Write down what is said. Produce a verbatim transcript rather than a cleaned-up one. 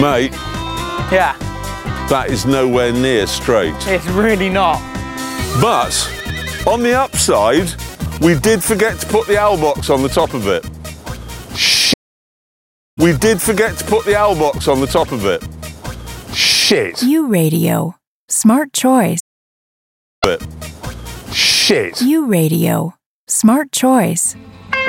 Mate, Yeah, that is nowhere near straight. it's really not. But on the upside, we did forget to put the owl box on the top of it. Shit. We did forget to put the owl box on the top of it. Shit. U Radio. Smart choice. It. Shit. U Radio. Smart choice.